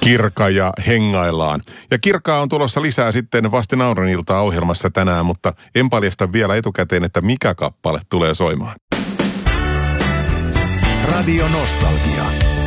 Kirka ja hengaillaan. Ja Kirkaa on tulossa lisää sitten vasti nauran iltaa ohjelmassa tänään, mutta en paljasta vielä etukäteen, että mikä kappale tulee soimaan. Radio Nostalgia.